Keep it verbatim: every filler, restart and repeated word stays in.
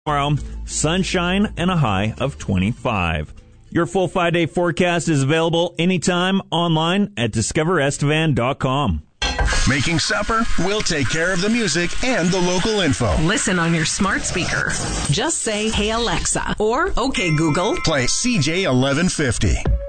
Tomorrow, sunshine and a high of twenty-five. Your full five-day forecast is available anytime online at discover estevan dot com. Making supper? We'll take care of the music and the local info. Listen on your smart speaker. Just say, "Hey Alexa," or "Okay Google." Play C J eleven fifty.